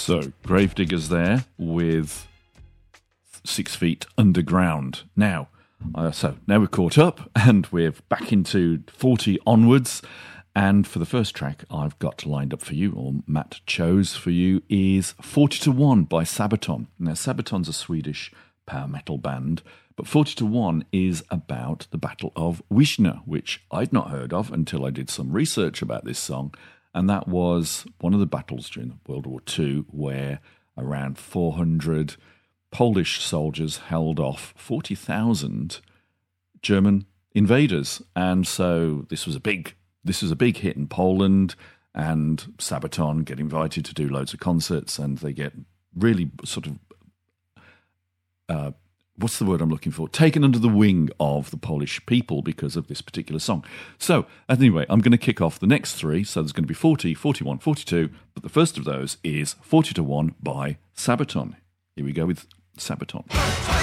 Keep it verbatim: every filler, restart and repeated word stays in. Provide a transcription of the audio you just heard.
So, Gravediggers there with Six Feet Underground. Now, uh, so now we're caught up and we're back into forty onwards. And for the first track I've got lined up for you, or Matt chose for you, is forty to one by Sabaton. Now, Sabaton's a Swedish power metal band, but forty to one is about the Battle of Wishna, which I'd not heard of until I did some research about this song. And that was one of the battles during World War Two where around four hundred Polish soldiers held off forty thousand German invaders. And so this was a big this was a big hit in Poland, and Sabaton get invited to do loads of concerts, and they get really sort of uh, what's the word I'm looking for? Taken under the wing of the Polish people because of this particular song. So, anyway, I'm going to kick off the next three. So there's going to be forty, forty-one, forty-two, but the first of those is forty to one by Sabaton. Here we go with Sabaton.